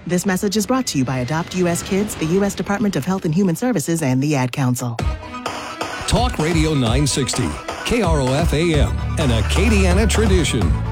This message is brought to you by Adopt U.S. Kids, the U.S. Department of Health and Human Services, and the Ad Council. Talk Radio 960, KROF AM, an Acadiana tradition.